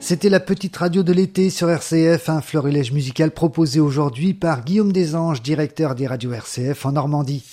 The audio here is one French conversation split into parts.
C'était la petite radio de l'été sur RCF, un florilège musical proposé aujourd'hui par Guillaume Desanges, directeur des radios RCF en Normandie.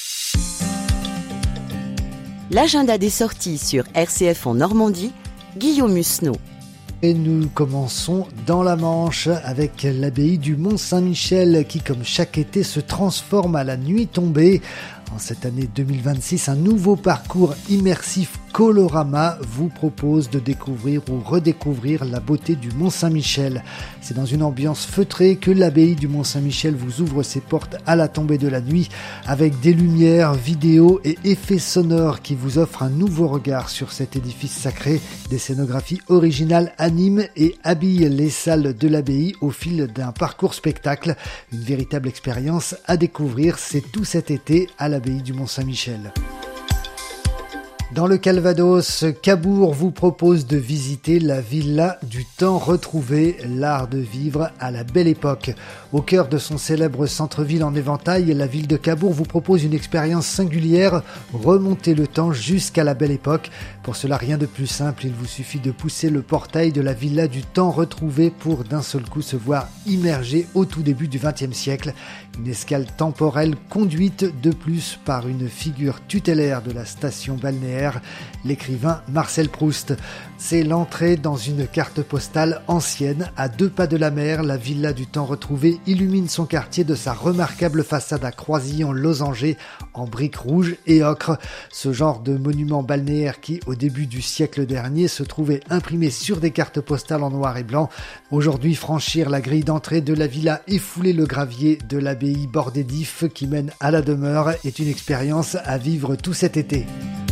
L'agenda des sorties sur RCF en Normandie, Guillaume Husneau. Et nous commençons dans la Manche avec l'abbaye du Mont-Saint-Michel qui, comme chaque été, se transforme à la nuit tombée. En cette année 2026, un nouveau parcours immersif Colorama vous propose de découvrir ou redécouvrir la beauté du Mont-Saint-Michel. C'est dans une ambiance feutrée que l'abbaye du Mont-Saint-Michel vous ouvre ses portes à la tombée de la nuit avec des lumières, vidéos et effets sonores qui vous offrent un nouveau regard sur cet édifice sacré. Des scénographies originales animent et habillent les salles de l'abbaye au fil d'un parcours spectacle. Une véritable expérience à découvrir, c'est tout cet été à l'abbaye du Mont-Saint-Michel. Dans le Calvados, Cabourg vous propose de visiter la villa du temps retrouvé, l'art de vivre à la belle époque. Au cœur de son célèbre centre-ville en éventail, la ville de Cabourg vous propose une expérience singulière, remonter le temps jusqu'à la belle époque. Pour cela, rien de plus simple, il vous suffit de pousser le portail de la villa du temps retrouvé pour d'un seul coup se voir immergé au tout début du XXe siècle. Une escale temporelle conduite de plus par une figure tutélaire de la station balnéaire, l'écrivain Marcel Proust. C'est l'entrée dans une carte postale ancienne. À 2 pas de la mer, la villa du temps retrouvé illumine son quartier de sa remarquable façade à croisillons losangés en briques rouges et ocre. Ce genre de monument balnéaire qui, au début du siècle dernier, se trouvait imprimé sur des cartes postales en noir et blanc. Aujourd'hui, franchir la grille d'entrée de la villa et fouler le gravier de l'abbaye bordée d'ifs qui mène à la demeure est une expérience à vivre tout cet été.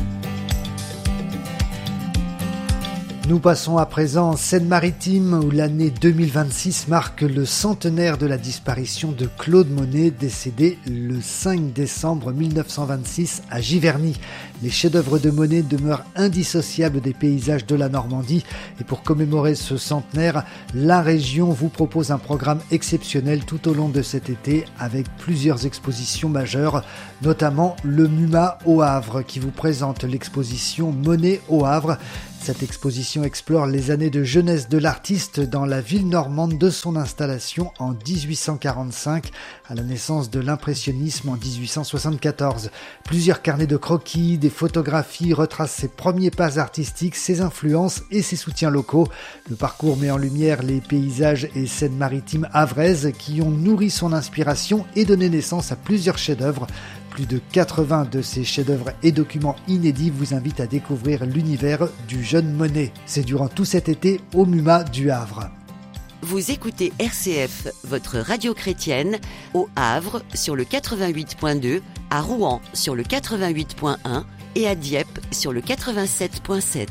Nous passons à présent en Seine-Maritime où l'année 2026 marque le centenaire de la disparition de Claude Monet, décédé le 5 décembre 1926 à Giverny. Les chefs-d'œuvre de Monet demeurent indissociables des paysages de la Normandie et pour commémorer ce centenaire, la région vous propose un programme exceptionnel tout au long de cet été avec plusieurs expositions majeures, notamment le MUMA au Havre qui vous présente l'exposition Monet au Havre. Cette exposition explore les années de jeunesse de l'artiste dans la ville normande de son installation en 1845 à la naissance de l'impressionnisme en 1874. Plusieurs carnets de croquis, des photographies retracent ses premiers pas artistiques, ses influences et ses soutiens locaux. Le parcours met en lumière les paysages et scènes maritimes havraises qui ont nourri son inspiration et donné naissance à plusieurs chefs-d'œuvre. Plus de 80 de ces chefs-d'œuvre et documents inédits vous invitent à découvrir l'univers du jeune Monet. C'est durant tout cet été au MUMA du Havre. Vous écoutez RCF, votre radio chrétienne, au Havre sur le 88.2, à Rouen sur le 88.1 et à Dieppe sur le 87.7.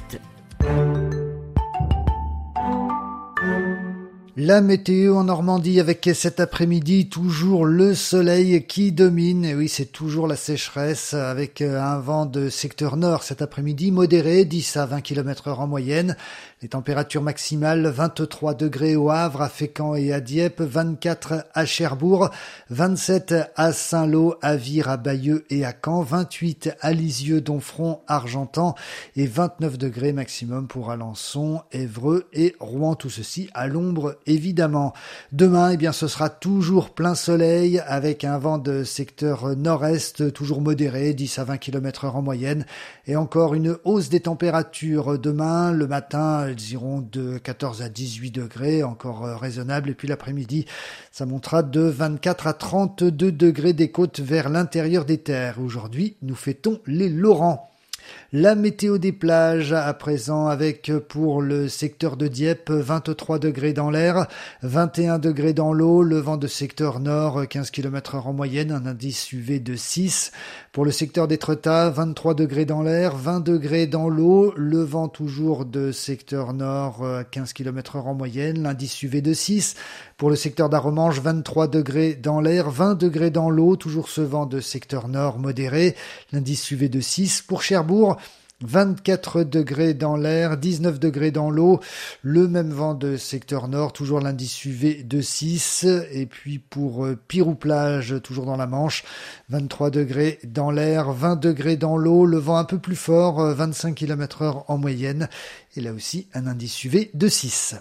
La météo en Normandie avec cet après-midi toujours le soleil qui domine. Et oui, c'est toujours la sécheresse avec un vent de secteur nord cet après-midi modéré, 10 à 20 km/h en moyenne. Les températures maximales 23 degrés au Havre, à Fécamp et à Dieppe, 24 à Cherbourg, 27 à Saint-Lô, à Vire, à Bayeux et à Caen, 28 à Lisieux, Domfront, Argentan et 29 degrés maximum pour Alençon, Évreux et Rouen. Tout ceci à l'ombre évidemment. Demain, ce sera toujours plein soleil avec un vent de secteur nord-est toujours modéré, 10 à 20 km/h en moyenne et encore une hausse des températures. Demain, le matin, elles iront de 14 à 18 degrés, encore raisonnable. Et puis l'après-midi, ça montera de 24 à 32 degrés des côtes vers l'intérieur des terres. Aujourd'hui, nous fêtons les Laurents. La météo des plages à présent avec pour le secteur de Dieppe 23 degrés dans l'air, 21 degrés dans l'eau, le vent de secteur nord 15 km/h en moyenne, un indice UV de 6. Pour le secteur d'Étretat, 23 degrés dans l'air, 20 degrés dans l'eau, le vent toujours de secteur nord 15 km/h en moyenne, l'indice UV de 6. Pour le secteur d'Arromanches, 23 degrés dans l'air, 20 degrés dans l'eau, toujours ce vent de secteur nord modéré, l'indice UV de 6. Pour Cherbourg, 24 degrés dans l'air, 19 degrés dans l'eau, le même vent de secteur nord, toujours l'indice UV de 6. Et puis pour Pirou-Plage, toujours dans la Manche, 23 degrés dans l'air, 20 degrés dans l'eau, le vent un peu plus fort, 25 km/h en moyenne. Et là aussi, un indice UV de 6.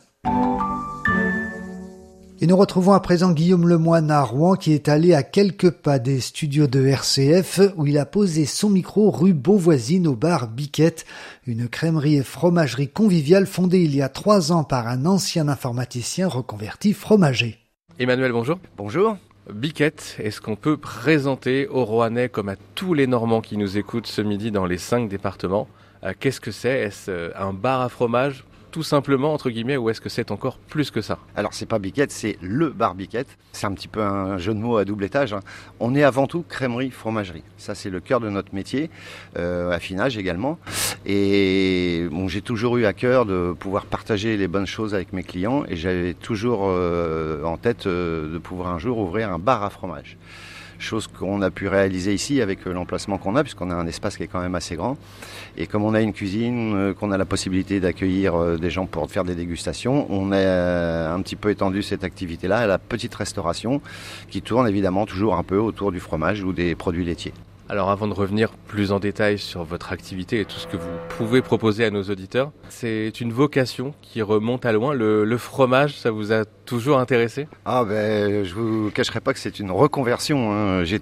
Et nous retrouvons à présent Guillaume Lemoine à Rouen qui est allé à quelques pas des studios de RCF où il a posé son micro rue Beauvoisine au bar Biquette, une crèmerie et fromagerie conviviale fondée il y a 3 ans par un ancien informaticien reconverti fromager. Emmanuel, bonjour. Bonjour. Biquette, est-ce qu'on peut présenter aux Rouennais comme à tous les Normands qui nous écoutent ce midi dans les 5 départements, qu'est-ce que c'est ? Est-ce un bar à fromage ? Tout simplement, entre guillemets, ou est-ce que c'est encore plus que ça ? Alors c'est pas Biquette, c'est le bar Biquette. C'est un petit peu un jeu de mots à double étage. On est avant tout crèmerie, fromagerie. Ça c'est le cœur de notre métier, affinage également. Et bon, j'ai toujours eu à cœur de pouvoir partager les bonnes choses avec mes clients et j'avais toujours en tête de pouvoir un jour ouvrir un bar à fromage. Chose qu'on a pu réaliser ici avec l'emplacement qu'on a, puisqu'on a un espace qui est quand même assez grand. Et comme on a une cuisine, qu'on a la possibilité d'accueillir des gens pour faire des dégustations, on a un petit peu étendu cette activité-là à la petite restauration qui tourne évidemment toujours un peu autour du fromage ou des produits laitiers. Alors avant de revenir plus en détail sur votre activité et tout ce que vous pouvez proposer à nos auditeurs, c'est une vocation qui remonte à loin. Le fromage, ça vous a toujours intéressé ? Je vous cacherai pas que c'est une reconversion.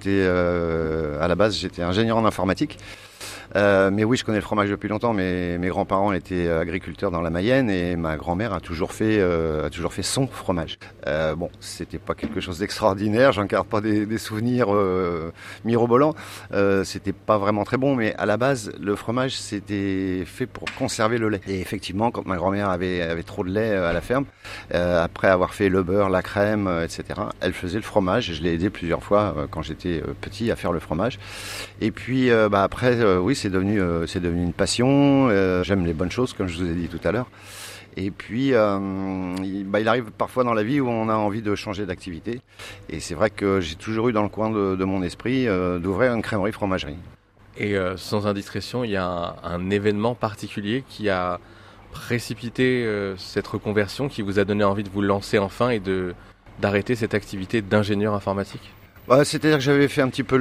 À la base, j'étais ingénieur en informatique. Mais oui, je connais le fromage depuis longtemps. Mes grands-parents étaient agriculteurs dans la Mayenne et ma grand-mère a toujours fait son fromage. C'était pas quelque chose d'extraordinaire. J'en garde pas des souvenirs mirobolants. C'était pas vraiment très bon, mais à la base, le fromage c'était fait pour conserver le lait. Et effectivement, quand ma grand-mère avait trop de lait à la ferme, après avoir fait le beurre, la crème, etc., elle faisait le fromage. Je l'ai aidé plusieurs fois quand j'étais petit à faire le fromage. Et puis après, oui. C'est devenu une passion. J'aime les bonnes choses, comme je vous ai dit tout à l'heure. Et puis, il arrive parfois dans la vie où on a envie de changer d'activité. Et c'est vrai que j'ai toujours eu dans le coin de mon esprit d'ouvrir une crèmerie-fromagerie. Et sans indiscrétion, il y a un événement particulier qui a précipité cette reconversion, qui vous a donné envie de vous lancer enfin et d'arrêter cette activité d'ingénieur informatique ? C'est-à-dire que j'avais fait un petit peu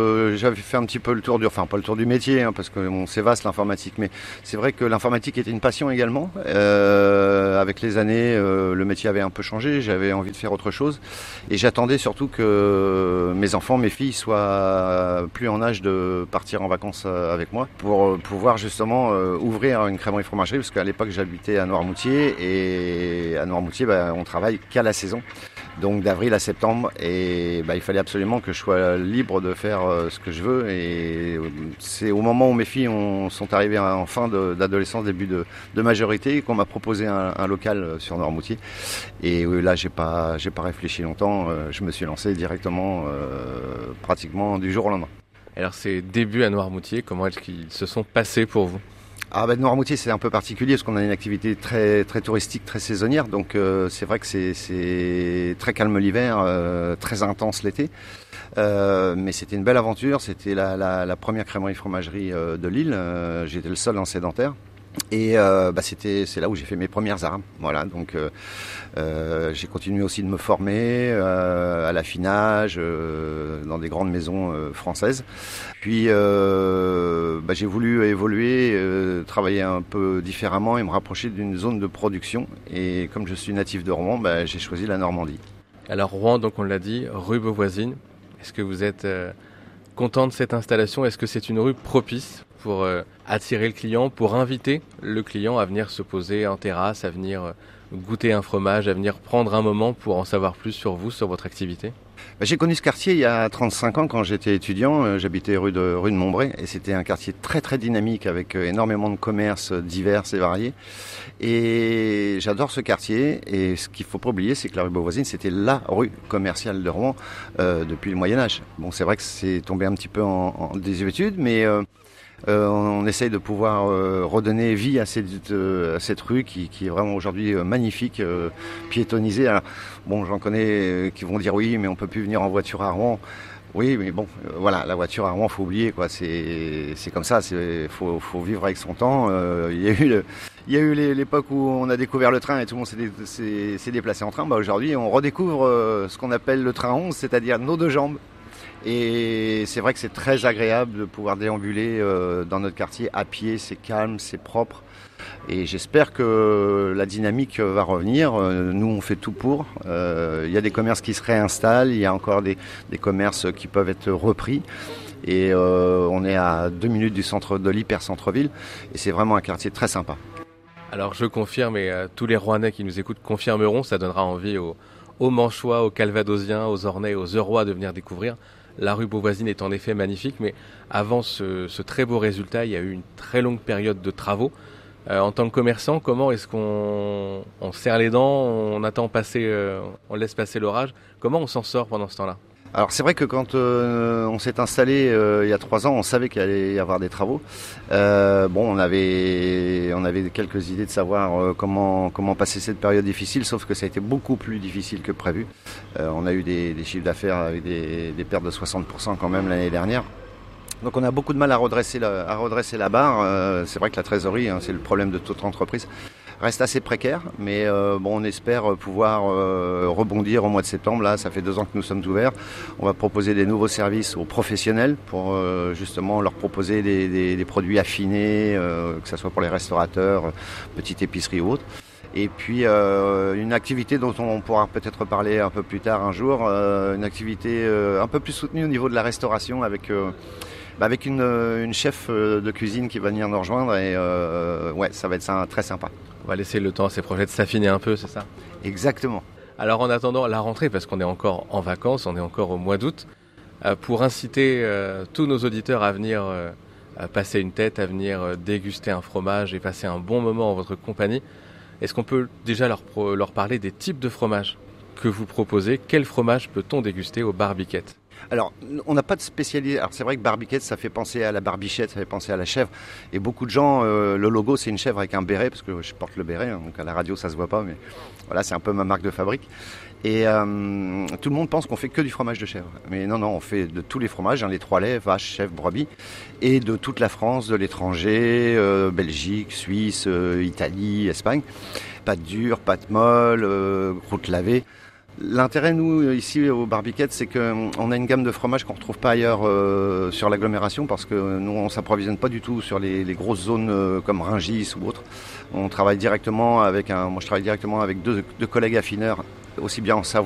le tour pas le tour du métier, parce que c'est vaste l'informatique, mais c'est vrai que l'informatique était une passion également. Avec les années, le métier avait un peu changé, j'avais envie de faire autre chose, et j'attendais surtout que mes filles soient plus en âge de partir en vacances avec moi pour pouvoir justement ouvrir une crèmerie-fromagerie, parce qu'à l'époque j'habitais à Noirmoutier, et à Noirmoutier, on travaille qu'à la saison. Donc d'avril à septembre, et il fallait absolument que je sois libre de faire ce que je veux. Et c'est au moment où mes filles sont arrivées en fin d'adolescence, début de majorité, qu'on m'a proposé un local sur Noirmoutier. Et là, j'ai pas réfléchi longtemps. Je me suis lancé directement, pratiquement du jour au lendemain. Alors ces débuts à Noirmoutier, comment est-ce qu'ils se sont passés pour vous ? Noirmoutier, c'est un peu particulier parce qu'on a une activité très, très touristique, très saisonnière. Donc c'est vrai que c'est très calme l'hiver, très intense l'été. Mais c'était une belle aventure. C'était la première crèmerie-fromagerie de l'île. J'étais le seul en sédentaire. Et c'est là où j'ai fait mes premières armes. Voilà, donc j'ai continué aussi de me former à l'affinage dans des grandes maisons françaises. Puis j'ai voulu évoluer, travailler un peu différemment et me rapprocher d'une zone de production. Et comme je suis natif de Rouen, j'ai choisi la Normandie. Alors Rouen, donc on l'a dit, rue Beauvoisine. Est-ce que vous êtes content de cette installation ? Est-ce que c'est une rue propice pour attirer le client, pour inviter le client à venir se poser en terrasse, à venir goûter un fromage, à venir prendre un moment pour en savoir plus sur vous, sur votre activité ? J'ai connu ce quartier il y a 35 ans quand j'étais étudiant. J'habitais rue de Montbray et c'était un quartier très très dynamique avec énormément de commerces divers et variés. Et j'adore ce quartier. Et ce qu'il ne faut pas oublier, c'est que la rue Beauvoisine, c'était la rue commerciale de Rouen depuis le Moyen-Âge. Bon, c'est vrai que c'est tombé un petit peu en désuétude, mais on essaye de pouvoir redonner vie à cette rue qui est vraiment aujourd'hui magnifique, piétonnisée. Alors, bon, j'en connais qui vont dire oui, mais on peut plus venir en voiture à Rouen. Oui, mais bon, voilà, la voiture à Rouen, faut oublier, quoi. C'est comme ça. Faut vivre avec son temps. Il y a eu l'époque où on a découvert le train et tout le monde s'est déplacé en train. Bah, aujourd'hui, on redécouvre ce qu'on appelle le train 11, c'est-à-dire nos deux jambes. Et c'est vrai que c'est très agréable de pouvoir déambuler dans notre quartier à pied. C'est calme, c'est propre. Et j'espère que la dynamique va revenir. Nous, on fait tout pour. Il y a des commerces qui se réinstallent. Il y a encore des commerces qui peuvent être repris. Et on est à 2 minutes du centre de l'hyper-centre-ville. Et c'est vraiment un quartier très sympa. Alors je confirme, et tous les Rouennais qui nous écoutent confirmeront, ça donnera envie aux Manchois, aux Calvadosiens, aux Ornais, aux Eurois de venir découvrir. La rue Beauvoisine est en effet magnifique, mais avant ce très beau résultat, il y a eu une très longue période de travaux. En tant que commerçant, comment est-ce qu'on serre les dents, on laisse passer l'orage? Comment on s'en sort pendant ce temps-là? Alors c'est vrai que quand on s'est installé il y a 3 ans, on savait qu'il allait y avoir des travaux. On avait quelques idées de savoir comment passer cette période difficile, sauf que ça a été beaucoup plus difficile que prévu. On a eu des chiffres d'affaires avec des pertes de 60% quand même l'année dernière. Donc on a beaucoup de mal à redresser la barre. C'est vrai que la trésorerie, c'est le problème de toute entreprise, reste assez précaire. Mais on espère pouvoir rebondir au mois de septembre. Là, ça fait 2 ans que nous sommes ouverts. On va proposer des nouveaux services aux professionnels pour justement leur proposer des produits affinés, que ce soit pour les restaurateurs, petites épiceries ou autres. Et puis une activité dont on pourra peut-être parler un peu plus tard un jour, une activité un peu plus soutenue au niveau de la restauration avec une chef de cuisine qui va venir nous rejoindre et ça va être très sympa. On va laisser le temps à ces projets de s'affiner un peu, c'est ça? Exactement. Alors en attendant la rentrée, parce qu'on est encore en vacances, on est encore au mois d'août, pour inciter tous nos auditeurs à venir passer une tête, à venir déguster un fromage et passer un bon moment en votre compagnie, est-ce qu'on peut déjà leur parler des types de fromages que vous proposez? Quel fromage peut-on déguster au Barbiquette? Alors, on n'a pas de spécialité. Alors, c'est vrai que Barbiquette, ça fait penser à la barbichette, ça fait penser à la chèvre. Et beaucoup de gens, le logo, c'est une chèvre avec un béret, parce que je porte le béret, donc à la radio, ça se voit pas, mais voilà, c'est un peu ma marque de fabrique. Et tout le monde pense qu'on fait que du fromage de chèvre. Mais non, on fait de tous les fromages, les 3 laits, vache, chèvre, brebis, et de toute la France, de l'étranger, Belgique, Suisse, Italie, Espagne. Pâte dure, pâte molle, croûte lavée. L'intérêt, nous, ici au Barbiquette, c'est qu'on a une gamme de fromages qu'on ne retrouve pas ailleurs sur l'agglomération parce que nous, on ne s'approvisionne pas du tout sur les grosses zones comme Rungis ou autres. On travaille directement moi, je travaille directement avec deux collègues affineurs, aussi bien en Savoie